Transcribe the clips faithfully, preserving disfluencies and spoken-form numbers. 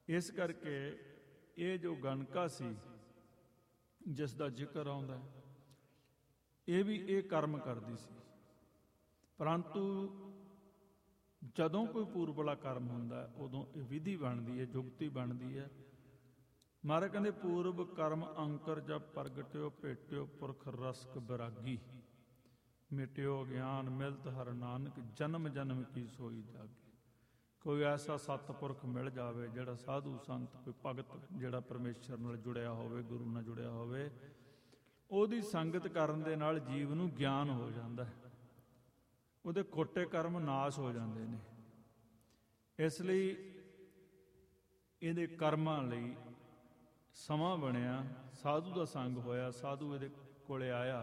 ਇਸ ਕਰਕੇ ਇਹ ਜੋ ਗਣਕਾ ਸੀ ਜਿਸ ਦਾ ਜ਼ਿਕਰ ਆਉਂਦਾ, ਇਹ ਵੀ ਇਹ ਕਰਮ ਕਰਦੀ ਸੀ। ਪਰੰਤੂ ਜਦੋਂ ਕੋਈ ਪੂਰਬਲਾ ਕਰਮ ਹੁੰਦਾ ਉਦੋਂ ਇਹ ਵਿਧੀ ਬਣਦੀ ਹੈ, ਜੁਗਤੀ ਬਣਦੀ ਹੈ। ਮਹਾਰਾਜ ਕਹਿੰਦੇ ਪੂਰਬ ਕਰਮ ਅੰਕਰ ਜਬ ਪ੍ਰਗਟਿਓ ਭੇਟਿਓ ਪੁਰਖ ਰਸਕ ਬਰਾਗੀ, ਮਿਟਿਓ ਗਿਆਨ ਮਿਲਤ ਹਰ ਨਾਨਕ ਜਨਮ ਜਨਮ ਕੀ ਸੋਈ ਜਾਗੀ। ਕੋਈ ਐਸਾ ਸਤਿਪੁਰਖ ਮਿਲ ਜਾਵੇ ਜਿਹੜਾ ਸਾਧੂ ਸੰਤ, ਕੋਈ ਭਗਤ ਜਿਹੜਾ ਪਰਮੇਸ਼ਰ ਨਾਲ ਜੁੜਿਆ ਹੋਵੇ, ਗੁਰੂ ਨਾਲ ਜੁੜਿਆ ਹੋਵੇ, ਉਹਦੀ ਸੰਗਤ ਕਰਨ ਦੇ ਨਾਲ ਜੀਵ ਨੂੰ ਗਿਆਨ ਹੋ ਜਾਂਦਾ ਹੈ, ਉਹਦੇ ਖੋਟੇ ਕਰਮ ਨਾਸ਼ ਹੋ ਜਾਂਦੇ ਨੇ। ਇਸ ਲਈ ਇਹਦੇ ਕਰਮਾਂ ਲਈ ਸਮਾਂ ਬਣਿਆ, ਸਾਧੂ ਦਾ ਸੰਗ ਹੋਇਆ, ਸਾਧੂ ਇਹਦੇ ਕੋਲੇ ਆਇਆ,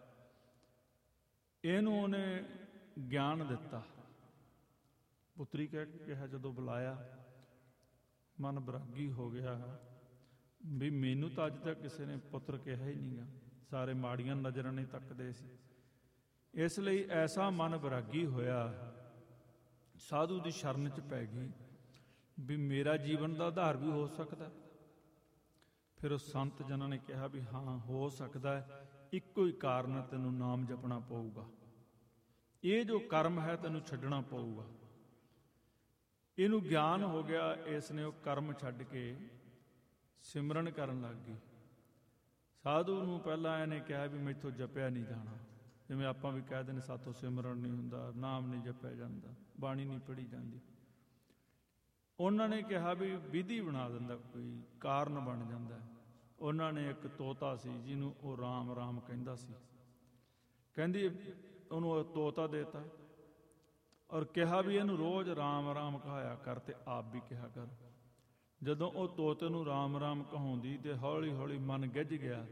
ਇਹਨੂੰ ਉਹਨੇ ਗਿਆਨ ਦਿੱਤਾ। ਪੁੱਤਰੀ ਕਹਿ ਕੇ ਕਿਹਾ, ਜਦੋਂ ਬੁਲਾਇਆ ਮਨ ਬਰਾਗੀ ਹੋ ਗਿਆ ਵੀ ਮੈਨੂੰ ਤਾਂ ਅੱਜ ਤੱਕ ਕਿਸੇ ਨੇ ਪੁੱਤਰ ਕਿਹਾ ਹੀ ਨਹੀਂ ਗਾ, ਸਾਰੇ ਮਾੜੀਆਂ ਨਜ਼ਰਾਂ ਨਹੀਂ ਤੱਕਦੇ ਸੀ। ਇਸ ਲਈ ਐਸਾ ਮਨ ਬਰਾਗੀ ਹੋਇਆ, ਸਾਧੂ ਦੀ ਸ਼ਰਨ 'ਚ ਪੈ ਗਈ ਵੀ ਮੇਰਾ ਜੀਵਨ ਦਾ ਆਧਾਰ ਵੀ ਹੋ ਸਕਦਾ। ਫਿਰ ਉਸ ਸੰਤ ਜਨਾਂ ਨੇ ਕਿਹਾ ਵੀ ਹਾਂ ਹੋ ਸਕਦਾ ਹੈ, ਇੱਕੋ ਹੀ ਕਾਰਨ ਹੈ, ਤੈਨੂੰ ਨਾਮ ਜਪਣਾ ਪਊਗਾ, ਇਹ ਜੋ ਕਰਮ ਹੈ ਤੈਨੂੰ ਛੱਡਣਾ ਪਊਗਾ। ਇਹਨੂੰ ਗਿਆਨ ਹੋ ਗਿਆ, ਇਸ ਨੇ ਉਹ ਕਰਮ ਛੱਡ ਕੇ ਸਿਮਰਨ ਕਰਨ ਲੱਗ ਗਈ। ਸਾਧੂ ਨੂੰ ਪਹਿਲਾਂ ਇਹਨੇ ਕਿਹਾ ਵੀ ਮੈਥੋਂ ਜਪਿਆ ਨਹੀਂ ਜਾਣਾ, ਜਿਵੇਂ ਆਪਾਂ ਵੀ ਕਹਿ ਦਿੰਦੇ ਸਾਥੋਂ ਸਿਮਰਨ ਨਹੀਂ ਹੁੰਦਾ, ਨਾਮ ਨਹੀਂ ਜਪਿਆ ਜਾਂਦਾ, ਬਾਣੀ ਨਹੀਂ ਪੜ੍ਹੀ ਜਾਂਦੀ। ਉਹਨਾਂ ਨੇ ਕਿਹਾ ਵੀ ਵਿਧੀ ਬਣਾ ਦਿੰਦਾ, ਕੋਈ ਕਾਰਨ ਬਣ ਜਾਂਦਾ। ਉਹਨਾਂ ਨੇ ਇੱਕ ਤੋਤਾ ਸੀ ਜਿਹਨੂੰ ਉਹ ਰਾਮ ਰਾਮ ਕਹਿੰਦਾ ਸੀ, ਕਹਿੰਦੀ ਉਹਨੂੰ ਉਹ ਤੋਤਾ ਦੇਤਾ ਔਰ ਕਿਹਾ ਵੀ ਇਹਨੂੰ ਰੋਜ਼ ਰਾਮ ਰਾਮ ਕਹਾਇਆ ਕਰ ਤੇ ਆਪ ਵੀ ਕਿਹਾ ਕਰ। ਜਦੋਂ ਉਹ ਤੋਤੇ ਨੂੰ ਰਾਮ ਰਾਮ ਕਹਾਉਂਦੀ ਤੇ ਹੌਲੀ ਹੌਲੀ ਮਨ ਗਿੱਝ ਗਿਆ।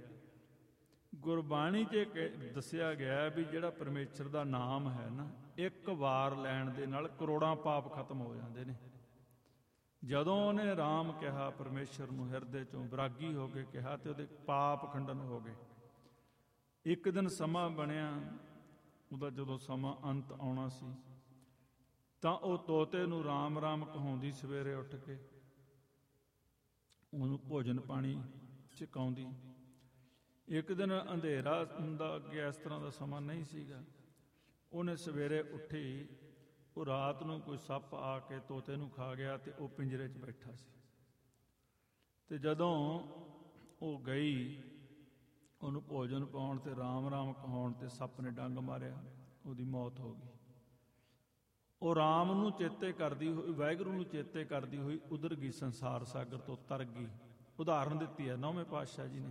ਗੁਰਬਾਣੀ 'ਚ ਦੱਸਿਆ ਗਿਆ ਵੀ ਜਿਹੜਾ ਪਰਮੇਸ਼ਰ ਦਾ ਨਾਮ ਹੈ ਨਾ, ਇੱਕ ਵਾਰ ਲੈਣ ਦੇ ਨਾਲ ਕਰੋੜਾਂ ਪਾਪ ਖਤਮ ਹੋ ਜਾਂਦੇ ਨੇ। ਜਦੋਂ ਉਹਨੇ ਰਾਮ ਕਿਹਾ, ਪਰਮੇਸ਼ਰ ਨੂੰ ਹਿਰਦੇ 'ਚੋਂ ਵਿਰਾਗੀ ਹੋ ਕੇ ਕਿਹਾ, ਤੇ ਉਹਦੇ ਪਾਪ ਖੰਡਨ ਹੋ ਗਏ। ਇੱਕ ਦਿਨ ਸਮਾਂ ਬਣਿਆ ਉਹਦਾ, ਜਦੋਂ ਸਮਾਂ ਅੰਤ ਆਉਣਾ ਸੀ ਤਾਂ ਉਹ ਤੋਤੇ ਨੂੰ ਰਾਮ ਰਾਮ ਕਹਾਉਂਦੀ, ਸਵੇਰੇ ਉੱਠ ਕੇ ਉਹਨੂੰ ਭੋਜਨ ਪਾਣੀ ਛਕਾਉਂਦੀ। ਇੱਕ ਦਿਨ ਅੰਧੇਰਾ ਹੁੰਦਾ, ਅੱਗੇ ਇਸ ਤਰ੍ਹਾਂ ਦਾ ਸਮਾਂ ਨਹੀਂ ਸੀਗਾ। ਉਹਨੇ ਸਵੇਰੇ ਉੱਠੀ, ਉਹ ਰਾਤ ਨੂੰ ਕੋਈ ਸੱਪ ਆ ਕੇ ਤੋਤੇ ਨੂੰ ਖਾ ਗਿਆ ਤੇ ਉਹ ਪਿੰਜਰੇ 'ਚ ਬੈਠਾ ਸੀ। ਤੇ ਜਦੋਂ ਉਹ ਗਈ ਉਹਨੂੰ ਭੋਜਨ ਪਾਉਣ ਤੇ ਰਾਮ ਰਾਮ ਕਹਾਉਣ ਤੇ ਸੱਪ ਨੇ ਡੰਗ ਮਾਰਿਆ, ਉਹਦੀ ਮੌਤ ਹੋ ਗਈ। ਉਹ ਰਾਮ ਨੂੰ ਚੇਤੇ ਕਰਦੀ ਹੋਈ, ਵਾਹਿਗੁਰੂ ਨੂੰ ਚੇਤੇ ਕਰਦੀ ਹੋਈ ਉਧਰ ਗਈ, ਸੰਸਾਰ ਸਾਗਰ ਤੋਂ ਤਰ ਗਈ। ਉਦਾਹਰਨ ਦਿੱਤੀ ਹੈ ਨੌਵੇਂ ਪਾਤਸ਼ਾਹ ਜੀ ਨੇ।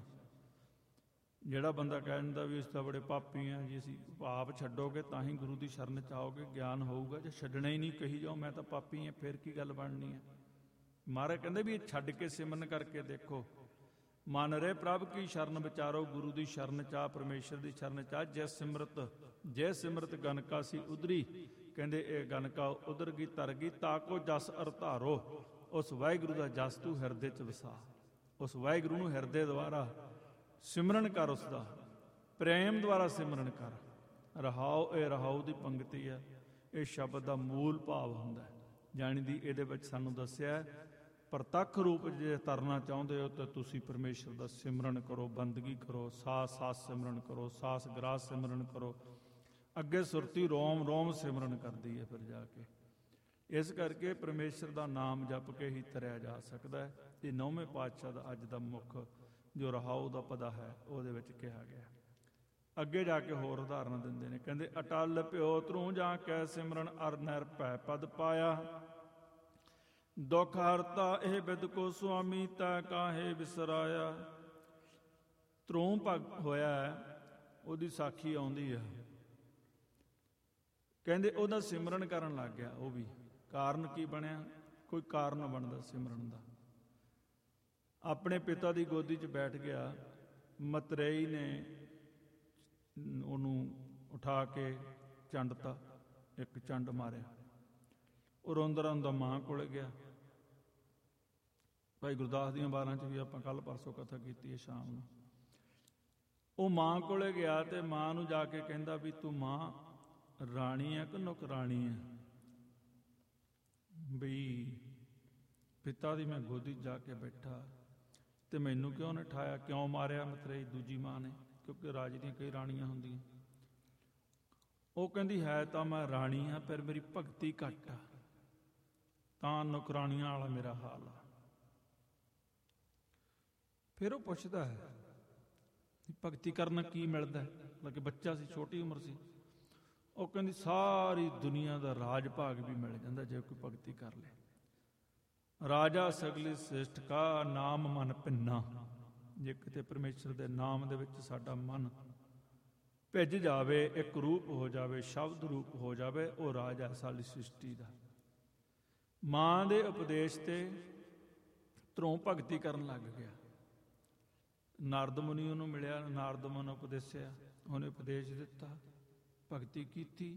ਜਿਹੜਾ ਬੰਦਾ ਕਹਿ ਦਿੰਦਾ ਵੀ ਅਸੀਂ ਤਾਂ ਬੜੇ ਪਾਪੀ ਹਾਂ ਜੀ, ਅਸੀਂ ਪਾਪ ਛੱਡੋਗੇ ਤਾਂ ਹੀ ਗੁਰੂ ਦੀ ਸ਼ਰਨ 'ਚ ਆਓਗੇ, ਗਿਆਨ ਹੋਊਗਾ। ਜੇ ਛੱਡਣਾ ਹੀ ਨਹੀਂ, ਕਹੀ ਜਾਓ ਮੈਂ ਤਾਂ ਪਾਪੀ ਹਾਂ, ਫਿਰ ਕੀ ਗੱਲ ਬਣਨੀ ਹੈ। ਮਹਾਰਾਜ ਕਹਿੰਦੇ ਵੀ ਇਹ ਛੱਡ ਕੇ ਸਿਮਰਨ ਕਰਕੇ ਦੇਖੋ। ਮਨ ਰੇ ਪ੍ਰਭ ਕੀ ਸ਼ਰਨ ਵਿਚਾਰੋ, ਗੁਰੂ ਦੀ ਸ਼ਰਨ ਚਾ, ਪਰਮੇਸ਼ਰ ਦੀ ਸ਼ਰਨ ਚਾ। ਜੇ ਸਿਮਰਤ ਜੇ ਸਿਮਰਤ ਗਨਕਾ ਸੀ ਉਧਰੀ, ਕਹਿੰਦੇ ਇਹ ਗਨਕਾ ਉਧਰ ਗਈ, ਤਰ ਗਈ। ਤਾ ਕੋ ਜਸ ਅਰ ਧਾਰੋ, ਉਸ ਵਾਹਿਗੁਰੂ ਦਾ ਜਸ ਤੂੰ ਹਿਰਦੇ 'ਚ ਵਸਾ। ਉਸ ਵਾਹਿਗੁਰੂ ਨੂੰ ਹਿਰਦੇ ਦੁਆਰਾ ਸਿਮਰਨ ਕਰ, ਉਸਦਾ ਪ੍ਰੇਮ ਦੁਆਰਾ ਸਿਮਰਨ ਕਰ। ਰਹਾਉ, ਇਹ ਰਹਾਉ ਦੀ ਪੰਗਤੀ ਹੈ, ਇਹ ਸ਼ਬਦ ਦਾ ਮੂਲ ਭਾਵ ਹੁੰਦਾ। ਜਾਣੀ ਦੀ ਇਹਦੇ ਵਿੱਚ ਸਾਨੂੰ ਦੱਸਿਆ ਪ੍ਰਤੱਖ ਰੂਪ ਜੇ ਤਰਨਾ ਚਾਹੁੰਦੇ ਹੋ ਤਾਂ ਤੁਸੀਂ ਪਰਮੇਸ਼ਰ ਦਾ ਸਿਮਰਨ ਕਰੋ, ਬੰਦਗੀ ਕਰੋ, ਸਾਸ ਸਾਸ ਸਿਮਰਨ ਕਰੋ, ਸਾਸ ਗਰਾਸ ਸਿਮਰਨ ਕਰੋ। ਅੱਗੇ ਸੁਰਤੀ ਰੋਮ ਰੋਮ ਸਿਮਰਨ ਕਰਦੀ ਹੈ ਫਿਰ ਜਾ ਕੇ। ਇਸ ਕਰਕੇ ਪਰਮੇਸ਼ਰ ਦਾ ਨਾਮ ਜਪ ਕੇ ਹੀ ਤਰਿਆ ਜਾ ਸਕਦਾ ਹੈ। ਇਹ ਨੌਵੇਂ ਪਾਤਸ਼ਾਹ ਦਾ ਅੱਜ ਦਾ ਮੁੱਖ ਜੋ ਰਹਾਉ ਦਾ ਪਦਾ ਹੈ ਉਹਦੇ ਵਿੱਚ ਕਿਹਾ ਗਿਆ। ਅੱਗੇ ਜਾ ਕੇ ਹੋਰ ਉਦਾਹਰਨ ਦਿੰਦੇ ਨੇ, ਕਹਿੰਦੇ ਅਟਲ ਭਿਓ ਧਰੂ ਜਾਂ ਕੈ ਸਿਮਰਨ ਅਰ ਨਿਰਭੈ ਪਦ ਪਾਇਆ। ਦੁੱਖ ਹਰਤਾ ਇਹ ਬਿਦ ਕੋ ਸੁਆਮੀ ਤੈ ਕਾਹੇ ਵਿਸਰਾਇਆ। ਧਰੂ ਭਗਤ ਹੋਇਆ, ਉਹਦੀ ਸਾਖੀ ਆਉਂਦੀ ਆ। ਕਹਿੰਦੇ ਉਹਦਾ ਸਿਮਰਨ ਕਰਨ ਲੱਗ ਗਿਆ। ਉਹ ਵੀ ਕਾਰਨ ਕੀ ਬਣਿਆ, ਕੋਈ ਕਾਰਨ ਬਣਦਾ ਸਿਮਰਨ ਦਾ। ਆਪਣੇ ਪਿਤਾ ਦੀ ਗੋਦੀ 'ਚ ਬੈਠ ਗਿਆ। ਮਤਰੇਈ ਨੇ ਉਹਨੂੰ ਉਠਾ ਕੇ ਚੰਡਤਾ, ਇੱਕ ਚੰਡ ਮਾਰਿਆ। ਉਹ ਰੋਂਦਾ ਰੋਂਦਾ ਮਾਂ ਕੋਲ ਗਿਆ। ਭਾਈ ਗੁਰਦਾਸ ਦੀਆਂ ਬਾਰਾਂ 'ਚ ਵੀ ਆਪਾਂ ਕੱਲ੍ਹ ਪਰਸੋਂ ਕਥਾ ਕੀਤੀ ਹੈ ਸ਼ਾਮ ਨੂੰ। ਉਹ ਮਾਂ ਕੋਲੇ ਗਿਆ ਤੇ ਮਾਂ ਨੂੰ ਜਾ ਕੇ ਕਹਿੰਦਾ ਵੀ ਤੂੰ ਮਾਂ ਰਾਣੀ ਹੈ ਕਿ ਨੌਕਰਾਣੀ ਹੈ, ਬਈ ਪਿਤਾ ਦੀ ਮੈਂ ਗੋਦੀ ਜਾ ਕੇ ਬੈਠਾ ਤੇ ਮੈਨੂੰ ਕਿਉਂ ਨਹੀਂ ਠਾਇਆ, ਕਿਉਂ ਮਾਰਿਆ ਮਤਰੇਈ ਦੂਜੀ ਮਾਂ ਨੇ, ਕਿਉਂਕਿ ਰਾਜ ਦੀਆਂ ਕਈ ਰਾਣੀਆਂ ਹੁੰਦੀਆਂ। ਉਹ ਕਹਿੰਦੀ ਹੈ ਤਾਂ ਮੈਂ ਰਾਣੀ ਹਾਂ, ਪਰ ਮੇਰੀ ਭਗਤੀ ਘੱਟ ਆ, ਤਾਂ ਨੌਕਰਾਣੀਆਂ ਵਾਲਾ ਮੇਰਾ ਹਾਲ ਆ। ਫਿਰ ਉਹ ਪੁੱਛਦਾ ਹੈ ਭਗਤੀ ਕਰਨ ਕੀ ਮਿਲਦਾ, ਮਤਲਬ ਕਿ ਬੱਚਾ ਸੀ, ਛੋਟੀ ਉਮਰ ਸੀ। ਉਹ ਕਹਿੰਦੀ ਸਾਰੀ ਦੁਨੀਆ ਦਾ ਰਾਜ ਭਾਗ ਵੀ ਮਿਲ ਜਾਂਦਾ ਜੇ ਕੋਈ ਭਗਤੀ ਕਰ ਲੇ। ਰਾਜਾ ਸਗਲੀ ਸ੍ਰਿਸ਼ਟ ਕਾ ਨਾਮ ਮਨ ਭਿੰਨਾ, ਜੇ ਕਿਤੇ ਪਰਮੇਸ਼ਰ ਦੇ ਨਾਮ ਦੇ ਵਿੱਚ ਸਾਡਾ ਮਨ ਭਿੱਜ ਜਾਵੇ, ਇੱਕ ਰੂਪ ਹੋ ਜਾਵੇ, ਸ਼ਬਦ ਰੂਪ ਹੋ ਜਾਵੇ, ਉਹ ਰਾਜ ਹੈ ਸਾਰੀ ਸ੍ਰਿਸ਼ਟੀ ਦਾ। ਮਾਂ ਦੇ ਉਪਦੇਸ਼ ਤੇ ਧਰੋਂ ਭਗਤੀ ਕਰਨ ਲੱਗ ਗਿਆ। ਨਾਰਦ ਮੁਨੀ ਉਹਨੂੰ ਮਿਲਿਆ, ਨਾਰਦ ਮੁਨੀ ਨੂੰ ਉਪਦੇਸਿਆ, ਉਹਨੇ ਉਪਦੇਸ਼ ਦਿੱਤਾ, ਭਗਤੀ ਕੀਤੀ,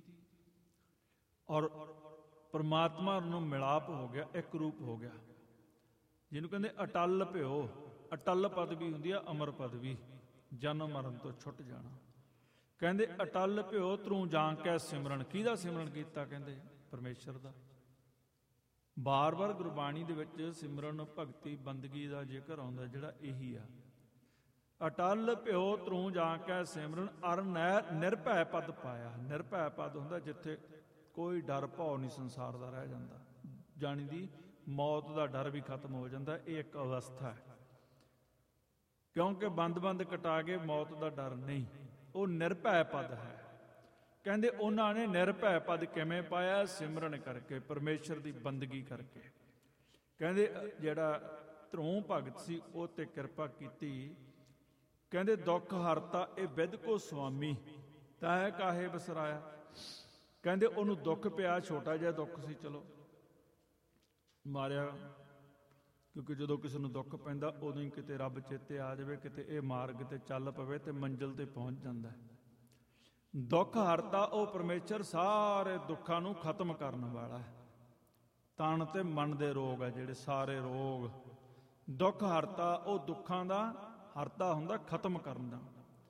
ਔਰ ਪਰਮਾਤਮਾ ਨੂੰ ਮਿਲਾਪ ਹੋ ਗਿਆ, ਇੱਕ ਰੂਪ ਹੋ ਗਿਆ, ਜਿਹਨੂੰ ਕਹਿੰਦੇ ਅਟਲ ਭਿਓ। ਅਟਲ ਪਦਵੀ ਹੁੰਦੀ ਆ, ਅਮਰ ਪਦਵੀ, ਜਨਮ ਮਰਨ ਤੋਂ ਛੁੱਟ ਜਾਣਾ। ਕਹਿੰਦੇ ਅਟਲ ਭਿਓ ਤਰੂ ਜਾਂ ਕੈ ਸਿਮਰਨ। ਕਿਹਦਾ ਸਿਮਰਨ ਕੀਤਾ? ਕਹਿੰਦੇ ਪਰਮੇਸ਼ਰ ਦਾ। ਬਾਰ-ਬਾਰ ਗੁਰਬਾਣੀ ਦੇ ਵਿੱਚ ਸਿਮਰਨ, ਭਗਤੀ, ਬੰਦਗੀ ਦਾ ਜ਼ਿਕਰ ਆਉਂਦਾ, ਜਿਹੜਾ ਇਹੀ ਆ। ਅਟਲ ਭਿਓ ਤਰੂ ਜਾਂ ਕੈ ਸਿਮਰਨ, ਅਰ ਨਿਰਭੈ ਪਦ ਪਾਇਆ। ਨਿਰਭੈ ਪਦ ਹੁੰਦਾ ਜਿੱਥੇ ਕੋਈ ਡਰ ਭੌ ਨਹੀਂ ਸੰਸਾਰ ਦਾ ਰਹਿ ਜਾਂਦਾ, ਜਾਣੀ ਦੀ ਮੌਤ ਦਾ ਡਰ ਵੀ ਖਤਮ ਹੋ ਜਾਂਦਾ। ਇਹ ਇੱਕ ਅਵਸਥਾ ਹੈ, ਕਿਉਂਕਿ ਬੰਦ-ਬੰਦ ਕਟਾ ਕੇ ਮੌਤ ਦਾ ਡਰ ਨਹੀਂ, ਉਹ ਨਿਰਭੈ ਪਦ ਹੈ। ਕਹਿੰਦੇ ਉਹਨਾਂ ਨੇ ਨਿਰਭੈ ਪਦ ਕਿਵੇਂ ਪਾਇਆ? ਸਿਮਰਨ ਕਰਕੇ, ਪਰਮੇਸ਼ਰ ਦੀ ਬੰਦਗੀ ਕਰਕੇ। ਕਹਿੰਦੇ ਜਿਹੜਾ ਧਰੋਂ ਭਗਤ ਸੀ ਉਹ ਤੇ ਕਿਰਪਾ ਕੀਤੀ। ਕਹਿੰਦੇ ਦੁੱਖ ਹਰਤਾ ਇਹ ਵਿਦ ਕੋ ਸੁਆਮੀ, ਤੈ ਕਾਹੇ ਬਸਰਾਇਆ। ਕਹਿੰਦੇ ਉਹਨੂੰ ਦੁੱਖ ਪਿਆ, ਛੋਟਾ ਜਿਹਾ ਦੁੱਖ ਸੀ, ਚਲੋ ਮਾਰਿਆ, ਕਿਉਂਕਿ ਜਦੋਂ ਕਿਸੇ ਨੂੰ ਦੁੱਖ ਪੈਂਦਾ ਉਦੋਂ ਹੀ ਕਿਤੇ ਰੱਬ ਚੇਤੇ ਆ ਜਾਵੇ, ਕਿਤੇ ਇਹ ਮਾਰਗ ਤੇ ਚੱਲ ਪਵੇ ਤੇ ਮੰਜ਼ਿਲ ਤੇ ਪਹੁੰਚ ਜਾਂਦਾ। ਦੁੱਖ ਹਰਤਾ ਉਹ ਪਰਮੇਸ਼ਰ ਸਾਰੇ ਦੁੱਖਾਂ ਨੂੰ ਖਤਮ ਕਰਨ ਵਾਲਾ ਹੈ। ਤਨ ਤੇ ਮਨ ਦੇ ਰੋਗ ਹੈ ਜਿਹੜੇ ਸਾਰੇ ਰੋਗ, ਦੁੱਖ ਹਰਤਾ ਉਹ ਦੁੱਖਾਂ ਦਾ ਹਰਤਾ ਹੁੰਦਾ, ਖਤਮ ਕਰਨ ਦਾ।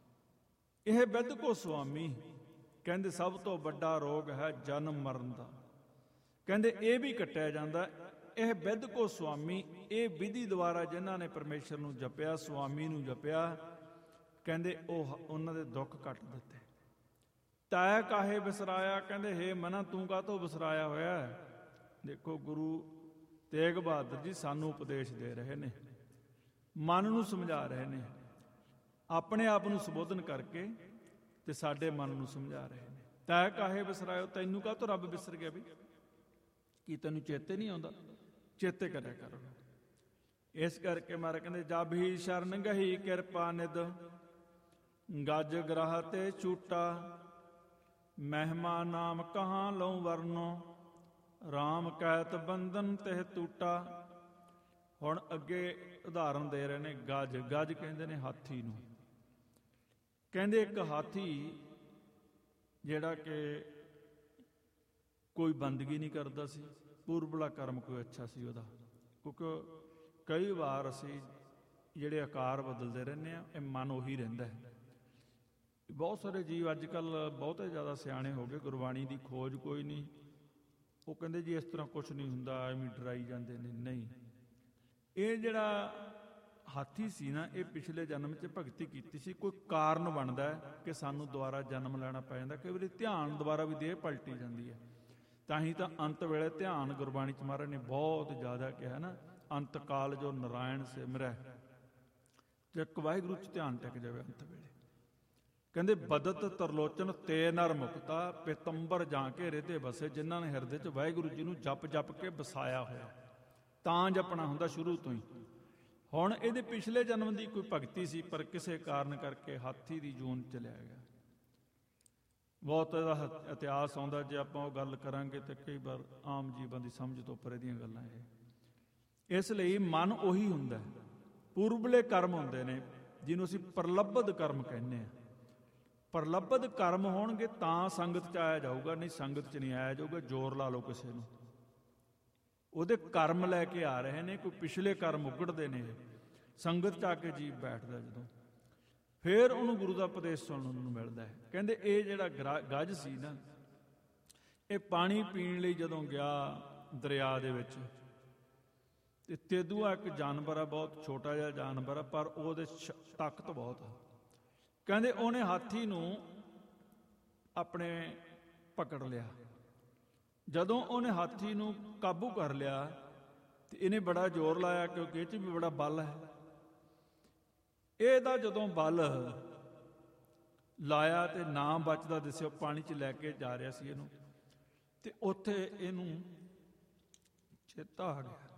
ਇਹ ਵਿਦ ਕੋ ਸੁਆਮੀ, ਕਹਿੰਦੇ ਸਭ ਤੋਂ ਵੱਡਾ ਰੋਗ ਹੈ ਜਨਮ ਮਰਨ ਦਾ। ਕਹਿੰਦੇ ਇਹ ਵੀ ਕੱਟਿਆ ਜਾਂਦਾ। ਇਹ ਵਿਦ ਕੋ ਸੁਆਮੀ, ਇਹ ਵਿਧੀ ਦੁਆਰਾ ਜਿਨ੍ਹਾਂ ਨੇ ਪਰਮੇਸ਼ਰ ਨੂੰ ਜਪਿਆ, ਸੁਆਮੀ ਨੂੰ ਜਪਿਆ, ਕਹਿੰਦੇ ਉਹ ਉਹਨਾਂ ਦੇ ਦੁੱਖ ਕੱਟ ਦਿੱਤੇ। ਤੈ ਕਾਹੇ ਵਿਸਰਾਇਆ, ਕਹਿੰਦੇ ਹੇ ਮਨਾ ਤੂੰ ਕਾਹਤੋਂ ਵਿਸਰਾਇਆ ਹੋਇਆ। ਦੇਖੋ ਗੁਰੂ ਤੇਗ ਬਹਾਦਰ ਜੀ ਸਾਨੂੰ ਉਪਦੇਸ਼ ਦੇ ਰਹੇ ਨੇ, ਮਨ ਨੂੰ ਸਮਝਾ ਰਹੇ ਨੇ, ਆਪਣੇ ਆਪ ਨੂੰ ਸੰਬੋਧਨ ਕਰਕੇ ਤੇ ਸਾਡੇ ਮਨ ਨੂੰ ਸਮਝਾ ਰਹੇ ਨੇ। ਤੈ ਕਾਹੇ ਵਿਸਰਾਇਓ, ਤੈਨੂੰ ਕਾਹਤੋਂ ਰੱਬ ਵਿਸਰ ਗਿਆ ਵੀ? ਕੀ ਤੈਨੂੰ ਚੇਤੇ ਨਹੀਂ ਆਉਂਦਾ? ਚੇਤੇ ਕਰਿਆ ਕਰੋ। ਇਸ ਕਰਕੇ ਮਾਰਾ ਕਹਿੰਦੇ ਜਬ ਹੀ ਸ਼ਰਨ ਗਹੀ ਕਿਰਪਾ ਨਿਦ, ਗੱਜ ਗ੍ਰਹ ਤੇ ਝੂਟਾ, ਮਹਿਮਾ ਨਾਮ ਕਹਾਂ ਲਉ ਵਰਨੋ, ਰਾਮ ਕਹਿਤ ਬੰਧਨ ਤਿਹ ਟੂਟਾ। ਹੁਣ ਅੱਗੇ ਉਦਾਹਰਨ ਦੇ ਰਹੇ ਨੇ ਗੱਜ। ਗੱਜ ਕਹਿੰਦੇ ਨੇ ਹਾਥੀ ਨੂੰ। ਕਹਿੰਦੇ ਇੱਕ ਹਾਥੀ ਜਿਹੜਾ ਕਿ ਕੋਈ ਬੰਦਗੀ ਨਹੀਂ ਕਰਦਾ ਸੀ, ਪੂਰਬਲਾ ਕਰਮ ਕੋਈ ਅੱਛਾ ਸੀ ਉਹਦਾ, ਕਿਉਂਕਿ ਕਈ ਵਾਰ ਅਸੀਂ ਜਿਹੜੇ ਆਕਾਰ ਬਦਲਦੇ ਰਹਿੰਦੇ ਹਾਂ, ਇਹ ਮਨ ਉਹੀ ਰਹਿੰਦਾ ਹੈ। ਬਹੁਤ ਸਾਰੇ ਜੀਵ ਅੱਜ ਕੱਲ੍ਹ ਬਹੁਤੇ ਜ਼ਿਆਦਾ ਸਿਆਣੇ ਹੋ ਗਏ, ਗੁਰਬਾਣੀ ਦੀ ਖੋਜ ਕੋਈ ਨਹੀਂ, ਉਹ ਕਹਿੰਦੇ ਜੀ ਇਸ ਤਰ੍ਹਾਂ ਕੁਛ ਨਹੀਂ ਹੁੰਦਾ, ਐਵੇਂ ਡਰਾਈ ਜਾਂਦੇ ਨੇ। ਨਹੀਂ, ਇਹ ਜਿਹੜਾ ਹਾਥੀ ਸੀ ਨਾ, ਇਹ ਪਿਛਲੇ ਜਨਮ 'ਚ ਭਗਤੀ ਕੀਤੀ ਸੀ। ਕੋਈ ਕਾਰਨ ਬਣਦਾ ਕਿ ਸਾਨੂੰ ਦੁਬਾਰਾ ਜਨਮ ਲੈਣਾ ਪੈ ਜਾਂਦਾ। ਕਈ ਵਾਰੀ ਧਿਆਨ ਦੁਬਾਰਾ ਵੀ ਦੇਹ ਪਲਟੀ ਜਾਂਦੀ ਹੈ। ਤਾਂ ਹੀ ਤਾਂ ਅੰਤ ਵੇਲੇ ਧਿਆਨ ਗੁਰਬਾਣੀ 'ਚ ਮਹਾਰਾਜ ਨੇ ਬਹੁਤ ਜ਼ਿਆਦਾ ਕਿਹਾ ਨਾ, ਅੰਤ ਕਾਲ ਜੋ ਨਾਰਾਇਣ ਸਿਮਰੈ, ਤੇ ਇੱਕ ਵਾਹਿਗੁਰੂ 'ਚ ਧਿਆਨ ਟਿਕ ਜਾਵੇ ਅੰਤ ਵੇਲੇ। ਕਹਿੰਦੇ ਬਦਤ ਤਰਲੋਚਨ ਤੇ ਨਰ ਮੁਕਤਾ, ਪਿਤੰਬਰ ਜਾਂ ਕੇ ਰਿਦੇ ਵਸੇ। ਜਿਨ੍ਹਾਂ ਨੇ ਹਿਰਦੇ 'ਚ ਵਾਹਿਗੁਰੂ ਜੀ ਨੂੰ ਜਪ ਜਪ ਕੇ ਵਸਾਇਆ ਹੋਇਆ, ਤਾਂ ਜਪਣਾ ਹੁੰਦਾ ਸ਼ੁਰੂ ਤੋਂ ਹੀ। ਹੁਣ ਇਹਦੇ ਪਿਛਲੇ ਜਨਮ ਦੀ ਕੋਈ ਭਗਤੀ ਸੀ, ਪਰ ਕਿਸੇ ਕਾਰਨ ਕਰਕੇ ਹਾਥੀ ਦੀ ਜੂਨ ਚਲਿਆ ਗਿਆ। ਬਹੁਤ ਇਹਦਾ ਇਤਿਹਾਸ ਆਉਂਦਾ, ਜੇ ਆਪਾਂ ਉਹ ਗੱਲ ਕਰਾਂਗੇ ਤੇ ਕਈ ਵਾਰ ਆਮ ਜੀਵਨ ਦੀ ਸਮਝ ਤੋਂ ਪਰੇ ਦੀਆਂ ਗੱਲਾਂ ਇਹ। ਇਸ ਲਈ ਮਨ ਉਹੀ ਹੁੰਦਾ, ਪੂਰਬਲੇ ਕਰਮ ਹੁੰਦੇ ਨੇ ਜਿਹਨੂੰ ਅਸੀਂ ਪ੍ਰਲੱਭਦ ਕਰਮ ਕਹਿੰਦੇ ਹਾਂ। ਪ੍ਰਲੱਭਦ ਕਰਮ ਹੋਣਗੇ ਤਾਂ ਸੰਗਤ 'ਚ ਆਇਆ ਜਾਊਗਾ, ਨਹੀਂ ਸੰਗਤ 'ਚ ਨਹੀਂ ਆਇਆ ਜਾਊਗਾ। ਜ਼ੋਰ ਲਾ ਲਓ ਕਿਸੇ ਨੂੰ, ਉਹਦੇ ਕਰਮ ਲੈ ਕੇ ਆ ਰਹੇ ਨੇ, ਕੋਈ ਪਿਛਲੇ ਕਰਮ ਉਗੜਦੇ ਨੇ। ਸੰਗਤ 'ਚ ਆ ਕੇ ਜੀਵ ਬੈਠਦਾ ਜਦੋਂ, ਫਿਰ ਉਹਨੂੰ ਗੁਰੂ ਦਾ ਉਪਦੇਸ਼ ਸੁਣਨ ਨੂੰ ਮਿਲਦਾ ਹੈ। ਕਹਿੰਦੇ ਇਹ ਜਿਹੜਾ ਗੱਜ ਸੀ ਨਾ, ਇਹ ਪਾਣੀ ਪੀਣ ਲਈ ਜਦੋਂ ਗਿਆ ਦਰਿਆ ਦੇ ਵਿੱਚ, ਤੇ ਤੇਦੂਆ ਇੱਕ ਜਾਨਵਰ ਆ, ਬਹੁਤ ਛੋਟਾ ਜਿਹਾ ਜਾਨਵਰ ਆ, ਪਰ ਉਹਦੇ ਤਾਕਤ ਬਹੁਤ ਆ। ਕਹਿੰਦੇ ਉਹਨੇ ਹਾਥੀ ਨੂੰ ਆਪਣੇ ਪਕੜ ਲਿਆ। ਜਦੋਂ ਉਹਨੇ ਹਾਥੀ ਨੂੰ ਕਾਬੂ ਕਰ ਲਿਆ ਤੇ ਇਹਨੇ ਬੜਾ ਜ਼ੋਰ ਲਾਇਆ, ਕਿਉਂਕਿ ਇਹ 'ਚ ਵੀ ਬੜਾ ਬਲ ਹੈ। ਇਹਦਾ ਜਦੋਂ ਬਲ ਲਾਇਆ ਤੇ ਨਾ ਬਚਦਾ ਦਿਸਿਆ, ਪਾਣੀ 'ਚ ਲੈ ਕੇ ਜਾ ਰਿਹਾ ਸੀ ਇਹਨੂੰ, ਤੇ ਉੱਥੇ ਇਹਨੂੰ ਚੇਤਾ ਆ ਗਿਆ।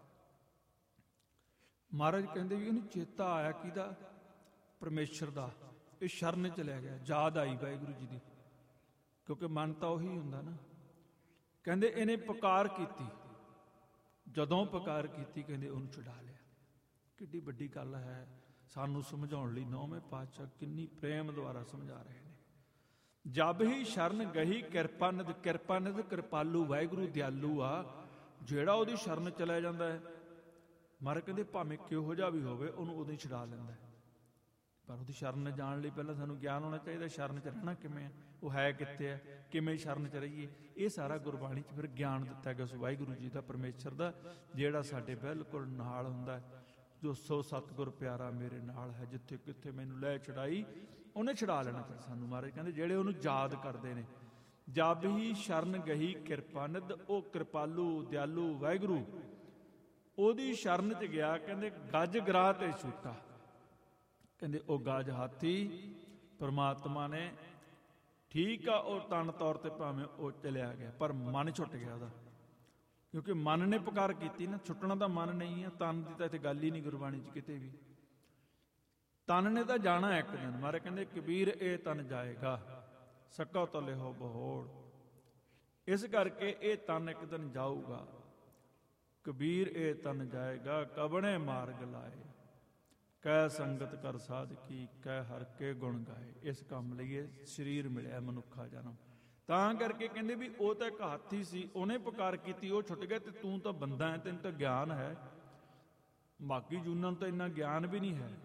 ਮਹਾਰਾਜ ਕਹਿੰਦੇ ਵੀ ਇਹਨੂੰ ਚੇਤਾ ਆਇਆ ਕਿਹਦਾ? ਪਰਮੇਸ਼ਰ ਦਾ। ਇਹ ਸ਼ਰਨ 'ਚ ਲੈ ਗਿਆ, ਯਾਦ ਆਈ ਵਾਹਿਗੁਰੂ ਜੀ ਦੀ, ਕਿਉਂਕਿ ਮਨ ਤਾਂ ਉਹੀ ਹੁੰਦਾ ਨਾ। ਕਹਿੰਦੇ ਇਹਨੇ ਪੁਕਾਰ ਕੀਤੀ, ਜਦੋਂ ਪੁਕਾਰ ਕੀਤੀ ਕਹਿੰਦੇ ਉਹਨੂੰ ਛੁਡਾ ਲਿਆ। ਕਿੱਡੀ ਵੱਡੀ ਗੱਲ ਹੈ, ਸਾਨੂੰ ਸਮਝਾਉਣ ਲਈ ਨੌਵੇਂ ਪਾਤਸ਼ਾਹ ਕਿੰਨੀ ਪ੍ਰੇਮ ਦੁਆਰਾ ਸਮਝਾ ਰਹੇ ਨੇ। ਜਬ ਹੀ ਸ਼ਰਨ ਗਹੀ ਕਿਰਪਾ ਨਿਧ, ਕਿਰਪਾ ਨਿਧ ਕਿਰਪਾਲੂ, ਵਾਹਿਗੁਰੂ ਦਿਆਲੂ ਆ। ਜਿਹੜਾ ਉਹਦੀ ਸ਼ਰਨ ਚਲਾ ਜਾਂਦਾ ਹੈ, ਮਹਾਰਾਜ ਕਹਿੰਦੇ ਭਾਵੇਂ ਕਿਹੋ ਜਿਹਾ ਵੀ ਹੋਵੇ ਉਹਨੂੰ ਉਦੋਂ ਹੀ ਛੁਡਾ ਲੈਂਦਾ। ਪਰ ਉਹਦੀ ਸ਼ਰਨ ਜਾਣ ਲਈ ਪਹਿਲਾਂ ਸਾਨੂੰ ਗਿਆਨ ਹੋਣਾ ਚਾਹੀਦਾ, ਸ਼ਰਨ 'ਚ ਰਹਿਣਾ ਕਿਵੇਂ ਹੈ, ਉਹ ਹੈ ਕਿੱਥੇ ਹੈ, ਕਿਵੇਂ ਸ਼ਰਨ 'ਚ ਰਹੀਏ। ਇਹ ਸਾਰਾ ਗੁਰਬਾਣੀ 'ਚ ਫਿਰ ਗਿਆਨ ਦਿੱਤਾ ਗਿਆ ਉਸ ਵਾਹਿਗੁਰੂ ਜੀ ਦਾ, ਪਰਮੇਸ਼ਰ ਦਾ, ਜਿਹੜਾ ਸਾਡੇ ਬਿਲਕੁਲ ਨਾਲ ਹੁੰਦਾ। ਜੋ ਸੋ ਸਤਿਗੁਰ ਪਿਆਰਾ ਮੇਰੇ ਨਾਲ ਹੈ, ਜਿੱਥੇ ਕਿੱਥੇ ਮੈਨੂੰ ਲੈ ਛੁਡਾਈ ਉਹਨੇ ਛੁਡਾ ਲੈਣਾ ਫਿਰ ਸਾਨੂੰ। ਮਹਾਰਾਜ ਕਹਿੰਦੇ ਜਿਹੜੇ ਉਹਨੂੰ ਯਾਦ ਕਰਦੇ ਨੇ। ਜਬ ਹੀ ਸ਼ਰਨ ਗਹੀ ਕਿਰਪਾ ਨਿਧ, ਉਹ ਕਿਰਪਾਲੂ ਦਿਆਲੂ ਵਾਹਿਗੁਰੂ ਉਹਦੀ ਸ਼ਰਨ 'ਚ ਗਿਆ। ਕਹਿੰਦੇ ਗੱਜ ਗਰਾਹ ਤੇ ਛੂਟਾ। ਕਹਿੰਦੇ ਉਹ ਗੱਜ ਹਾਥੀ ਪਰਮਾਤਮਾ ਨੇ, ਠੀਕ ਆ, ਉਹ ਤਨ ਤੌਰ ਤੇ ਭਾਵੇਂ ਉਹ ਚਲਿਆ ਗਿਆ, ਪਰ ਮਨ ਛੁੱਟ ਗਿਆ ਉਹਦਾ, ਕਿਉਂਕਿ ਮਨ ਨੇ ਪੁਕਾਰ ਕੀਤੀ ਨਾ। ਛੁੱਟਣਾ ਤਾਂ ਮਨ ਨਹੀਂ ਆ, ਤਨ ਦੀ ਤਾਂ ਇੱਥੇ ਗੱਲ ਹੀ ਨਹੀਂ ਗੁਰਬਾਣੀ 'ਚ ਕਿਤੇ ਵੀ। ਤਨ ਨੇ ਤਾਂ ਜਾਣਾ ਇੱਕ ਦਿਨ। ਮਹਾਰਾਜ ਕਹਿੰਦੇ ਕਬੀਰ ਇਹ ਤਨ ਜਾਏਗਾ, ਸਕੋ ਤਲੇ ਹੋ ਬਹੋੜ। ਇਸ ਕਰਕੇ ਇਹ ਤਨ ਇੱਕ ਦਿਨ ਜਾਊਗਾ। ਕਬੀਰ ਇਹ ਤਨ ਜਾਏਗਾ, ਕਬਣੇ ਮਾਰਗ ਲਾਏ, ਕਹਿ ਸੰਗਤ ਕਰ ਸਾਧ ਕੀ, ਕਹਿ ਹਰ ਕੇ ਗੁਣ ਗਾਏ। ਇਸ ਕੰਮ ਲਈ ਇਹ ਸਰੀਰ ਮਿਲਿਆ, ਮਨੁੱਖਾ ਜਨਮ। ਤਾਂ ਕਰਕੇ ਕਹਿੰਦੇ ਵੀ ਉਹ ਤਾਂ ਇੱਕ ਹਾਥੀ ਸੀ, ਉਹਨੇ ਪੁਕਾਰ ਕੀਤੀ, ਉਹ ਛੁੱਟ ਗਿਆ, ਤੇ ਤੂੰ ਤਾਂ ਬੰਦਾ ਹੈ, ਤੈਨੂੰ ਤਾਂ ਗਿਆਨ ਹੈ। ਬਾਕੀ ਜੂਨਾਂ ਨੂੰ ਤਾਂ ਇੰਨਾ ਗਿਆਨ ਵੀ ਨਹੀਂ ਹੈ।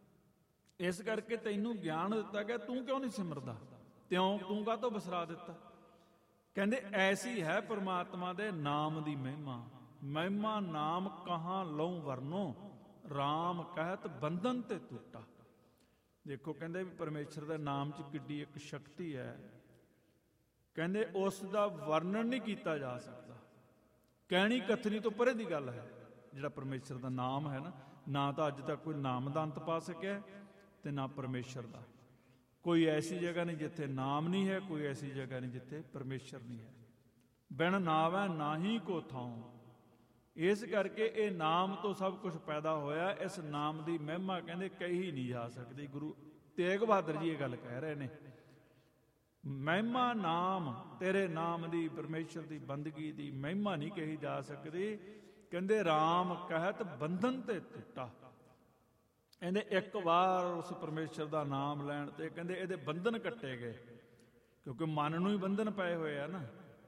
ਇਸ ਕਰਕੇ ਤੈਨੂੰ ਗਿਆਨ ਦਿੱਤਾ ਗਿਆ, ਤੂੰ ਕਿਉਂ ਨਹੀਂ ਸਿਮਰਦਾ? ਤਿਉਂ ਤੂੰ ਕਾਹਤੋਂ ਵਿਸਰਾ ਦਿੱਤਾ? ਕਹਿੰਦੇ ਐਸੀ ਹੈ ਪਰਮਾਤਮਾ ਦੇ ਨਾਮ ਦੀ ਮਹਿਮਾ। ਮਹਿਮਾ ਨਾਮ ਕਹਾਂ ਲਊ ਵਰਨੋ, ਰਾਮ ਕਹਿਤ ਬੰਧਨ ਤੇ ਟੁੱਟਾ। ਦੇਖੋ ਕਹਿੰਦੇ ਵੀ ਪਰਮੇਸ਼ਰ ਦੇ ਨਾਮ 'ਚ ਕਿੱਡੀ ਇੱਕ ਸ਼ਕਤੀ ਹੈ। ਕਹਿੰਦੇ ਉਸ ਦਾ ਵਰਣਨ ਨਹੀਂ ਕੀਤਾ ਜਾ ਸਕਦਾ। ਕਹਿਣੀ ਕਥਨੀ ਤੋਂ ਪਰੇ ਦੀ ਗੱਲ ਹੈ। ਜਿਹੜਾ ਪਰਮੇਸ਼ਰ ਦਾ ਨਾਮ ਹੈ ਨਾ, ਨਾ ਤਾਂ ਅੱਜ ਤੱਕ ਕੋਈ ਨਾਮ ਦਾ ਅੰਤ ਪਾ ਸਕਿਆ ਤੇ ਨਾ ਪਰਮੇਸ਼ਰ ਦਾ। ਕੋਈ ਐਸੀ ਜਗ੍ਹਾ ਨਹੀਂ ਜਿੱਥੇ ਨਾਮ ਨਹੀਂ ਹੈ, ਕੋਈ ਐਸੀ ਜਗ੍ਹਾ ਨਹੀਂ ਜਿੱਥੇ ਪਰਮੇਸ਼ਰ ਨਹੀਂ ਹੈ। ਬਿਨ ਨਾਵੈ ਨਾਹੀ ਕੋ ਥਾਉ। ਇਸ ਕਰਕੇ ਇਹ ਨਾਮ ਤੋਂ ਸਭ ਕੁਝ ਪੈਦਾ ਹੋਇਆ। ਇਸ ਨਾਮ ਦੀ ਮਹਿਮਾ ਕਹਿੰਦੇ ਕਹੀ ਨਹੀਂ ਜਾ ਸਕਦੀ। ਗੁਰੂ ਤੇਗ ਬਹਾਦਰ ਜੀ ਇਹ ਗੱਲ ਕਹਿ ਰਹੇ ਨੇ, ਮਹਿਮਾ ਨਾਮ, ਤੇਰੇ ਨਾਮ ਦੀ, ਪਰਮੇਸ਼ਰ ਦੀ ਬੰਦਗੀ ਦੀ ਮਹਿਮਾ ਨਹੀਂ ਕਹੀ ਜਾ ਸਕਦੀ। ਕਹਿੰਦੇ ਰਾਮ ਕਹਿਤ ਬੰਧਨ ਤੇ ਟੁੱਟਾ। ਕਹਿੰਦੇ ਇੱਕ ਵਾਰ ਉਸ ਪਰਮੇਸ਼ਰ ਦਾ ਨਾਮ ਲੈਣ ਤੇ ਕਹਿੰਦੇ ਇਹਦੇ ਬੰਧਨ ਕੱਟੇ ਗਏ, ਕਿਉਂਕਿ ਮਨ ਨੂੰ ਹੀ ਬੰਧਨ ਪਏ ਹੋਏ ਆ ਨਾ।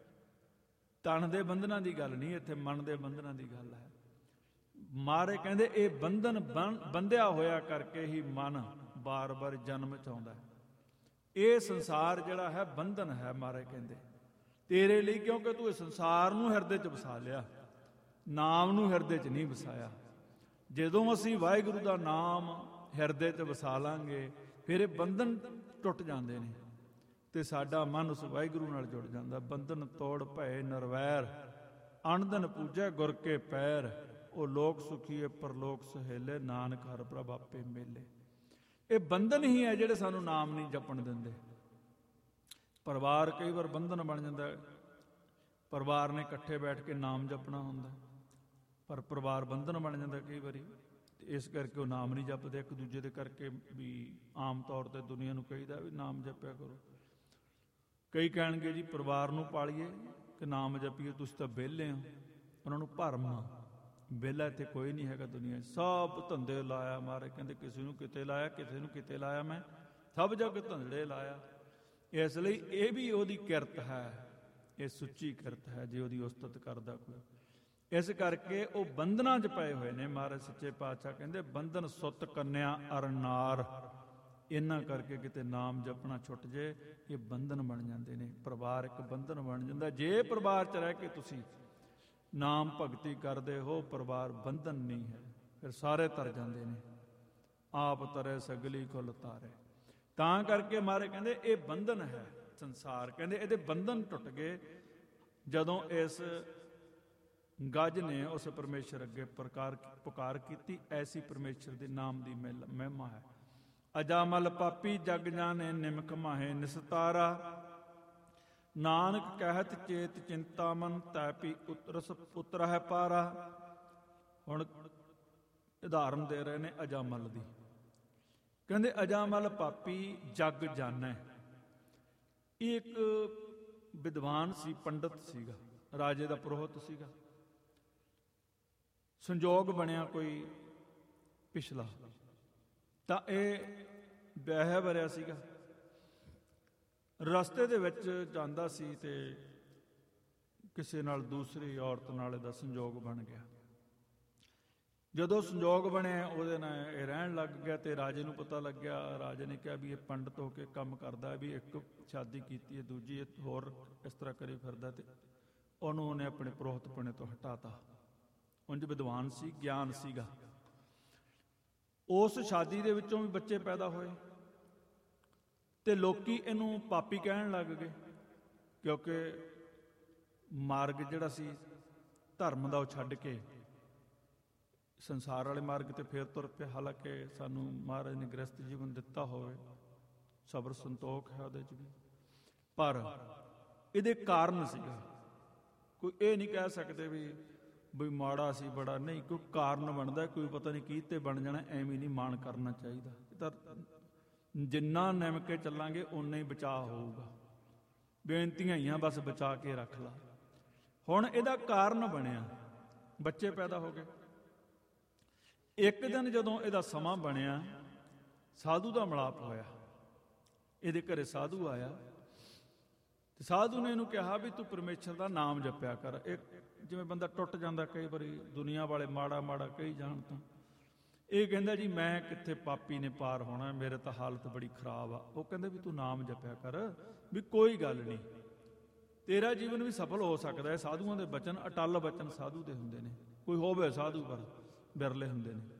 ਤਨ ਦੇ ਬੰਧਨਾਂ ਦੀ ਗੱਲ ਨਹੀਂ, ਇੱਥੇ ਮਨ ਦੇ ਬੰਧਨਾਂ ਦੀ ਗੱਲ ਹੈ। ਮਾਰੇ ਕਹਿੰਦੇ ਇਹ ਬੰਧਨ ਬੰਧਿਆ ਹੋਇਆ ਕਰਕੇ ਹੀ ਮਨ ਬਾਰ-ਬਾਰ ਜਨਮ ਚ ਆਉਂਦਾ ਹੈ। ਇਹ ਸੰਸਾਰ ਜਿਹੜਾ ਹੈ ਬੰਧਨ ਹੈ। ਮਾਰੇ ਕਹਿੰਦੇ ਤੇਰੇ ਲਈ, ਕਿਉਂਕਿ ਤੂੰ ਇਹ ਸੰਸਾਰ ਨੂੰ ਹਿਰਦੇ ਚ ਵਸਾ ਲਿਆ, ਨਾਮ ਨੂੰ ਹਿਰਦੇ ਚ ਨਹੀਂ ਵਸਾਇਆ। ਜਦੋਂ ਅਸੀਂ ਵਾਹਿਗੁਰੂ ਦਾ ਨਾਮ ਹਿਰਦੇ ਚ ਵਸਾ ਲਾਂਗੇ, ਫਿਰ ਇਹ ਬੰਧਨ ਟੁੱਟ ਜਾਂਦੇ ਨੇ ਤੇ ਸਾਡਾ ਮਨ ਉਸ ਵਾਹਿਗੁਰੂ ਨਾਲ ਜੁੜ ਜਾਂਦਾ। ਬੰਧਨ ਤੋੜ ਭਏ ਨਿਰਵੈਰ, ਅਣਦਨ ਪੂਜੈ ਗੁਰ ਕੇ ਪੈਰ। ਉਹ ਲੋਕ ਸੁਖੀਏ ਪਰਲੋਕ ਸਹੇਲੇ, ਨਾਨਕ ਹਰਿ ਪ੍ਰਭ ਆਪੇ ਮੇਲੇ। ਇਹ ਬੰਧਨ ਹੀ ਹੈ ਜਿਹੜੇ ਸਾਨੂੰ ਨਾਮ ਨਹੀਂ ਜਪਣ ਦਿੰਦੇ। ਪਰਿਵਾਰ ਕਈ ਵਾਰ ਬੰਧਨ ਬਣ ਜਾਂਦਾ। ਪਰਿਵਾਰ ਨੇ ਇਕੱਠੇ ਬੈਠ ਕੇ ਨਾਮ ਜਪਣਾ ਹੁੰਦਾ, ਪਰ ਪਰਿਵਾਰ ਬੰਧਨ ਬਣ ਜਾਂਦਾ ਕਈ ਵਾਰੀ। ਇਸ ਕਰਕੇ ਉਹ ਨਾਮ ਨਹੀਂ ਜਪਦੇ ਇੱਕ ਦੂਜੇ ਦੇ ਕਰਕੇ। ਵੀ ਆਮ ਤੌਰ ਤੇ ਦੁਨੀਆ ਨੂੰ ਕਹੀਦਾ ਵੀ ਨਾਮ ਜਪਿਆ ਕਰੋ। ਕਈ ਕਹਿਣਗੇ ਜੀ ਪਰਿਵਾਰ ਨੂੰ ਪਾਲੀਏ ਕਿ ਨਾਮ ਜਪੀਏ, ਤੁਸੀਂ ਤਾਂ ਵਿਹਲੇ ਹੋ। ਉਹਨਾਂ ਨੂੰ ਭਰਮ ਆ, ਵਿਹਲਾ ਇੱਥੇ ਕੋਈ ਨਹੀਂ ਹੈਗਾ ਦੁਨੀਆ। ਸਭ ਧੰਦੇ ਲਾਇਆ। ਮਾਰੇ ਕਹਿੰਦੇ ਕਿਸੇ ਨੂੰ ਕਿਤੇ ਲਾਇਆ, ਕਿਸੇ ਨੂੰ ਕਿਤੇ ਲਾਇਆ, ਮੈਂ ਸਭ ਜਗ ਧੰਦੇ ਲਾਇਆ। ਇਸ ਲਈ ਇਹ ਵੀ ਉਹਦੀ ਕਿਰਤ ਹੈ, ਇਹ ਸੁੱਚੀ ਕਿਰਤ ਹੈ ਜੇ ਉਹਦੀ ਉਸਤਤ ਕਰਦਾ ਕੋਈ। ਇਸ ਕਰਕੇ ਉਹ ਬੰਧਨਾਂ 'ਚ ਪਏ ਹੋਏ ਨੇ। ਮਹਾਰਾਜ ਸੱਚੇ ਪਾਤਸ਼ਾਹ ਕਹਿੰਦੇ ਬੰਧਨ ਸੁੱਤ ਕੰਨਿਆ ਅਰ ਨਾਰ। ਇਹਨਾਂ ਕਰਕੇ ਕਿਤੇ ਨਾਮ ਜਪਣਾ ਛੁੱਟ ਜੇ, ਇਹ ਬੰਧਨ ਬਣ ਜਾਂਦੇ ਨੇ। ਪਰਿਵਾਰ ਇੱਕ ਬੰਧਨ ਬਣ ਜਾਂਦਾ। ਜੇ ਪਰਿਵਾਰ 'ਚ ਰਹਿ ਕੇ ਤੁਸੀਂ ਨਾਮ ਭਗਤੀ ਕਰਦੇ ਹੋ ਪਰਿਵਾਰ ਬੰਧਨ ਨਹੀਂ ਹੈ। ਫਿਰ ਸਾਰੇ ਤਰ ਜਾਂਦੇ ਨੇ, ਆਪ ਤਰੇ ਸਗਲੀ ਕੁਲ ਤਾਰੇ। ਤਾਂ ਕਰਕੇ ਮਾਰੇ ਕਹਿੰਦੇ ਇਹ ਬੰਧਨ ਹੈ ਸੰਸਾਰ, ਕਹਿੰਦੇ ਇਹਦੇ ਬੰਧਨ ਟੁੱਟ ਗਏ ਜਦੋਂ ਇਸ ਗੱਜ ਨੇ ਉਸ ਪਰਮੇਸ਼ਰ ਅੱਗੇ ਪ੍ਰਕਾਰ ਪੁਕਾਰ ਕੀਤੀ। ਐਸੀ ਪਰਮੇਸ਼ਰ ਦੇ ਨਾਮ ਦੀ ਮਹਿਮਾ ਹੈ। ਅਜਾਮਲ ਪਾਪੀ ਜਗ ਜਾਣੇ ਨਿਮਕ ਮਾਹੇ ਨਿਸਤਾਰਾ। ਨਾਨਕ ਕਹਿਤ ਚੇਤ ਚਿੰਤਾ ਮਨ ਤੈ ਪੀ ਉਤਰਸ ਪੁੱਤਰ ਹੈ ਪਾਰਾ। ਹੁਣ ਉਦਾਹਰਨ ਦੇ ਰਹੇ ਨੇ ਅਜਾਮਲ ਦੀ। ਕਹਿੰਦੇ ਅਜਾਮਲ ਪਾਪੀ ਜਗ ਜਾਣੈ। ਇਹ ਇੱਕ ਵਿਦਵਾਨ ਸੀ, ਪੰਡਤ ਸੀਗਾ, ਰਾਜੇ ਦਾ ਪੁਰੋਹਿਤ ਸੀਗਾ। ਸੰਜੋਗ ਬਣਿਆ ਕੋਈ ਪਿਛਲਾ, ਤਾਂ ਇਹ ਵਿਆਹਿਆ ਵਰਿਆ ਸੀਗਾ। ਰਸਤੇ ਦੇ ਵਿੱਚ ਜਾਂਦਾ ਸੀ ਤੇ ਕਿਸੇ ਨਾਲ ਦੂਸਰੀ ਔਰਤ ਨਾਲ ਇਹਦਾ ਸੰਜੋਗ ਬਣ ਗਿਆ। ਜਦੋਂ ਸੰਜੋਗ ਬਣਿਆ ਉਹਦੇ ਨਾਲ ਇਹ ਰਹਿਣ ਲੱਗ ਗਿਆ ਤੇ ਰਾਜੇ ਨੂੰ ਪਤਾ ਲੱਗਿਆ। ਰਾਜੇ ਨੇ ਕਿਹਾ ਵੀ ਇਹ ਪੰਡਤ ਹੋ ਕੇ ਕੰਮ ਕਰਦਾ, ਵੀ ਇੱਕ ਸ਼ਾਦੀ ਕੀਤੀ ਹੈ, ਦੂਜੀ ਹੋਰ ਇਸ ਤਰ੍ਹਾਂ ਕਰੀ ਫਿਰਦਾ, ਤੇ ਉਹਨੂੰ ਉਹਨੇ ਆਪਣੇ ਪੁਰੋਹਿਤਪਣੇ ਤੋਂ ਹਟਾਤਾ। ਉਂਝ ਵਿਦਵਾਨ ਸੀ, ਗਿਆਨ ਸੀਗਾ। ਉਸ ਸ਼ਾਦੀ ਦੇ ਵਿੱਚੋਂ ਵੀ ਬੱਚੇ ਪੈਦਾ ਹੋਏ ਤੇ ਲੋਕੀ ਇਹਨੂੰ ਪਾਪੀ ਕਹਿਣ ਲੱਗ ਗਏ, ਕਿਉਂਕਿ ਮਾਰਗ ਜਿਹੜਾ ਸੀ ਧਰਮ ਦਾ ਉਹ ਛੱਡ ਕੇ ਸੰਸਾਰ ਵਾਲੇ ਮਾਰਗ ਤੇ ਫੇਰ ਤੁਰ ਪਿਆ। ਹਾਲਾਂਕਿ ਸਾਨੂੰ ਮਹਾਰਾਜ ਨੇ ਗ੍ਰਸਤ ਜੀਵਨ ਦਿੱਤਾ ਹੋਵੇ, ਸਬਰ ਸੰਤੋਖ ਹੈ ਉਹਦੇ 'ਚ ਵੀ, ਪਰ ਇਹਦੇ ਕਾਰਨ ਸੀਗਾ। ਕੋਈ ਇਹ ਨਹੀਂ ਕਹਿ ਸਕਦੇ ਵੀ ਵੀ ਮਾੜਾ ਸੀ ਬੜਾ, ਨਹੀਂ, ਕੋਈ ਕਾਰਨ ਬਣਦਾ, ਕੋਈ ਪਤਾ ਨਹੀਂ ਕੀ ਤੇ ਬਣ ਜਾਣਾ। ਐਵੇਂ ਨਹੀਂ ਮਾਣ ਕਰਨਾ ਚਾਹੀਦਾ। ਤਾਂ ਜਿੰਨਾ ਨਿਮ ਕੇ ਚੱਲਾਂਗੇ ਓਨਾ ਹੀ ਬਚਾਅ ਹੋਊਗਾ। ਬੇਨਤੀਆਂ ਹੀ ਆ, ਬਸ ਬਚਾ ਕੇ ਰੱਖ ਲਾ। ਹੁਣ ਇਹਦਾ ਕਾਰਨ ਬਣਿਆ, ਬੱਚੇ ਪੈਦਾ ਹੋ ਗਏ। ਇੱਕ ਦਿਨ ਜਦੋਂ ਇਹਦਾ ਸਮਾਂ ਬਣਿਆ, ਸਾਧੂ ਦਾ ਮਿਲਾਪ ਹੋਇਆ। ਇਹਦੇ ਘਰੇ ਸਾਧੂ ਆਇਆ ਤੇ ਸਾਧੂ ਨੇ ਇਹਨੂੰ ਕਿਹਾ ਵੀ ਤੂੰ ਪਰਮੇਸ਼ਰ ਦਾ ਨਾਮ ਜਪਿਆ ਕਰ। ਇਹ ਜਿਵੇਂ ਬੰਦਾ ਟੁੱਟ ਜਾਂਦਾ ਕਈ ਵਾਰੀ, ਦੁਨੀਆ ਵਾਲੇ ਮਾੜਾ ਮਾੜਾ ਕਹੀ ਜਾਣ, ਤਾਂ ਇਹ ਕਹਿੰਦਾ ਜੀ ਮੈਂ ਕਿੱਥੇ ਪਾਪੀ ਨੇ ਪਾਰ ਹੋਣਾ, ਮੇਰੇ ਤਾਂ ਹਾਲਤ ਬੜੀ ਖਰਾਬ ਆ। ਉਹ ਕਹਿੰਦੇ ਵੀ ਤੂੰ ਨਾਮ ਜਪਿਆ ਕਰ, ਵੀ ਕੋਈ ਗੱਲ ਨਹੀਂ, ਤੇਰਾ ਜੀਵਨ ਵੀ ਸਫਲ ਹੋ ਸਕਦਾ ਹੈ। ਸਾਧੂਆਂ ਦੇ ਬਚਨ ਅਟੱਲ ਬਚਨ ਸਾਧੂ ਦੇ ਹੁੰਦੇ ਨੇ, ਕੋਈ ਹੋਵੇ ਸਾਧੂ ਪਰ ਬਿਰਲੇ ਹੁੰਦੇ ਨੇ।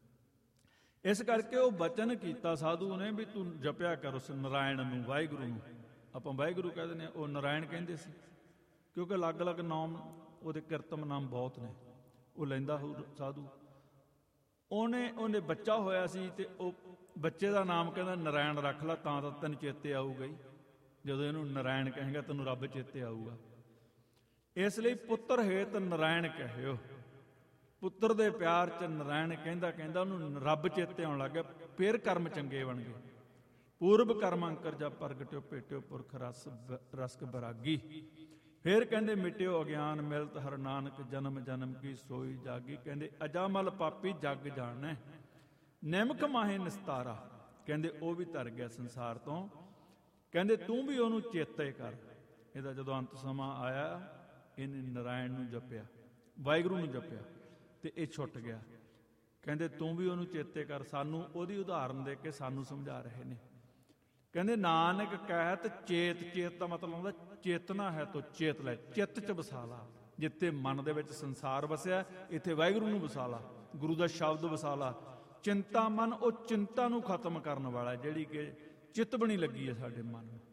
ਇਸ ਕਰਕੇ ਉਹ ਬਚਨ ਕੀਤਾ ਸਾਧੂ ਨੇ ਵੀ ਤੂੰ ਜਪਿਆ ਕਰ ਉਸ ਨਾਰਾਇਣ ਨੂੰ, ਵਾਹਿਗੁਰੂ ਨੂੰ। ਆਪਾਂ ਵਾਹਿਗੁਰੂ ਕਹਿ ਦਿੰਦੇ ਹਾਂ, ਉਹ ਨਾਰਾਇਣ ਕਹਿੰਦੇ ਸੀ, ਕਿਉਂਕਿ ਅਲੱਗ ਅਲੱਗ ਨਾਮ ਉਹਦੇ ਕਿਰਤਮ ਨਾਮ ਬਹੁਤ ਨੇ, ਉਹ ਲੈਂਦਾ ਹੋ ਸਾਧੂ। ਉਹਨੇ ਉਹਨੇ ਬੱਚਾ ਹੋਇਆ ਸੀ ਤੇ ਉਹ ਬੱਚੇ ਦਾ ਨਾਮ ਕਹਿੰਦਾ ਨਾਰਾਇਣ ਰੱਖ ਲਾ, ਤਾਂ ਤਾਂ ਤੈਨੂੰ ਚੇਤੇ ਆਊਗਾ ਹੀ। ਜਦੋਂ ਇਹਨੂੰ ਨਾਰਾਇਣ ਕਹੇਗਾ ਤੈਨੂੰ ਰੱਬ ਚੇਤੇ ਆਊਗਾ। ਇਸ ਲਈ ਪੁੱਤਰ ਹੇਤ ਨਾਰਾਇਣ ਕਹਿਓ। ਪੁੱਤਰ ਦੇ ਪਿਆਰ 'ਚ ਨਾਰਾਇਣ ਕਹਿੰਦਾ ਕਹਿੰਦਾ ਉਹਨੂੰ ਰੱਬ ਚੇਤੇ ਆਉਣ ਲੱਗ ਗਿਆ। ਫਿਰ ਕਰਮ ਚੰਗੇ ਬਣ ਗਏ। ਪੂਰਬ ਕਰਮ ਅੰਕਰ ਜਾ ਪ੍ਰਗਟਿਓ ਭੇਟਿਓ ਪੁਰਖ ਰਸ ਰਸਕ ਬਰਾਗੀ। ਫਿਰ ਕਹਿੰਦੇ ਮਿਟਿਓ ਅਗਿਆਨ ਮਿਲਤ ਹਰ ਨਾਨਕ ਜਨਮ ਜਨਮ ਕੀ ਸੋਈ ਜਾਗੀ। ਕਹਿੰਦੇ ਅਜਾਮਲ ਪਾਪੀ ਜਗ ਜਾਣੈ ਨਿਮਕ ਮਾਹੇ ਨਿਸਤਾਰਾ। ਕਹਿੰਦੇ ਉਹ ਵੀ ਤਰ ਗਿਆ ਸੰਸਾਰ ਤੋਂ। ਕਹਿੰਦੇ ਤੂੰ ਵੀ ਉਹਨੂੰ ਚੇਤੇ ਕਰ। ਇਹਦਾ ਜਦੋਂ ਅੰਤ ਸਮਾਂ ਆਇਆ, ਇਹਨੇ ਨਾਰਾਇਣ ਨੂੰ ਜਪਿਆ, ਵਾਹਿਗੁਰੂ ਨੂੰ ਜਪਿਆ ਤੇ ਇਹ ਛੁੱਟ ਗਿਆ। ਕਹਿੰਦੇ ਤੂੰ ਵੀ ਉਹਨੂੰ ਚੇਤੇ ਕਰ। ਸਾਨੂੰ ਉਹਦੀ ਉਦਾਹਰਨ ਦੇ ਕੇ ਸਾਨੂੰ ਸਮਝਾ ਰਹੇ ਨੇ। ਕਹਿੰਦੇ ਨਾਨਕ ਕਹਿਤ ਚੇਤ। ਚੇਤ ਦਾ ਮਤਲਬ ਹੁੰਦਾ ਚੇਤਨਾ ਹੈ ਤੋ ਚੇਤ ਲੈ, ਚਿੱਤ 'ਚ ਵਸਾ ਲਾ। ਜਿੱਥੇ ਮਨ ਦੇ ਵਿੱਚ ਸੰਸਾਰ ਵਸਿਆ, ਇੱਥੇ ਵਾਹਿਗੁਰੂ ਨੂੰ ਵਸਾ ਲਾ, ਗੁਰੂ ਦਾ ਸ਼ਬਦ ਵਸਾ ਲਾ। ਚਿੰਤਾ ਮਨ, ਉਹ ਚਿੰਤਾ ਨੂੰ ਖਤਮ ਕਰਨ ਵਾਲਾ, ਜਿਹੜੀ ਕਿ ਚਿੱਤ ਬਣੀ ਲੱਗੀ ਹੈ ਸਾਡੇ ਮਨ ਨੂੰ।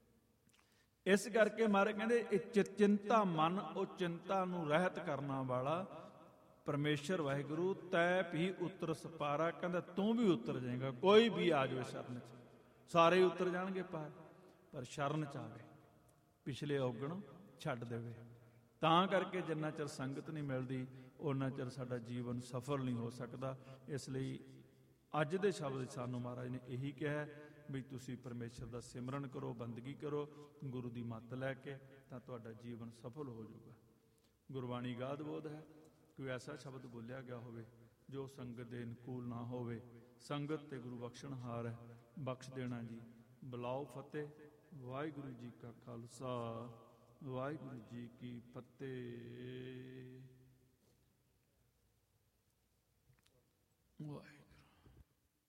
ਇਸ ਕਰਕੇ ਮਾਰੇ ਕਹਿੰਦੇ ਇਹ ਚਿੰਤਾ ਮਨ, ਉਹ ਚਿੰਤਾ ਨੂੰ ਰਹਿਤ ਕਰਨ ਵਾਲਾ ਪਰਮੇਸ਼ਰ ਵਾਹਿਗੁਰੂ। ਤੈ ਵੀ ਉਤਰ ਸਪਾਰਾ। ਕਹਿੰਦਾ ਤੂੰ ਵੀ ਉਤਰ ਜਾਏਗਾ। ਕੋਈ ਵੀ ਆ ਜਾਵੇ ਸ਼ਰਨ 'ਚ, ਸਾਰੇ ਉਤਰ ਜਾਣਗੇ ਪਾਰ, ਪਰ ਸ਼ਰਨ 'ਚ ਆਵੇ, ਪਿਛਲੇ ਔਗਣ ਛੱਡ ਦੇਵੇ। ਤਾਂ ਕਰਕੇ ਜਿੰਨਾ ਚਿਰ ਸੰਗਤ ਨਹੀਂ ਮਿਲਦੀ, ਉਹਨਾਂ ਚਿਰ ਸਾਡਾ ਜੀਵਨ ਸਫਲ ਨਹੀਂ ਹੋ ਸਕਦਾ। ਇਸ ਲਈ ਅੱਜ ਦੇ ਸ਼ਬਦ ਸਾਨੂੰ ਮਹਾਰਾਜ ਨੇ ਇਹੀ ਕਿਹਾ ਵੀ ਤੁਸੀਂ ਪਰਮੇਸ਼ਰ ਦਾ ਸਿਮਰਨ ਕਰੋ, ਬੰਦਗੀ ਕਰੋ ਗੁਰੂ ਦੀ ਮੱਤ ਲੈ ਕੇ, ਤਾਂ ਤੁਹਾਡਾ ਜੀਵਨ ਸਫਲ ਹੋ ਜਾਊਗਾ। ਗੁਰਬਾਣੀ ਗਾਦ ਬੋਧ ਹੈ। ਕੋਈ ਐਸਾ ਸ਼ਬਦ ਬੋਲਿਆ ਗਿਆ ਹੋਵੇ ਜੋ ਸੰਗਤ ਦੇ ਅਨੁਕੂਲ ਨਾ ਹੋਵੇ, ਸੰਗਤ ਤੇ ਗੁਰੂ ਬਖਸ਼ਣਹਾਰ ਹੈ, ਬਖਸ਼ ਦੇਣਾ ਜੀ। ਬੁਲਾਓ ਫਤਿਹ। ਵਾਹਿਗੁਰੂ ਜੀ ਕਾ ਖਾਲਸਾ, ਵਾਹਿਗੁਰੂ ਜੀ ਕੀ ਫਤਿਹ। ਵਾਹਿਗੁਰੂ।